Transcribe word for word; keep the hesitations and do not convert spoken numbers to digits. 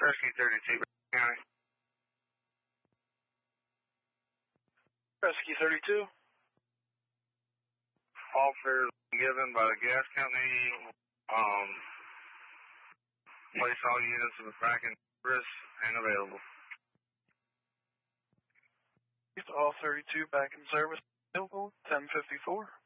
Rescue thirty-two, County. Rescue thirty-two. All fares given by the gas company. Um, place all units in the back in service and available. All thirty-two back in service. Available. ten fifty-four.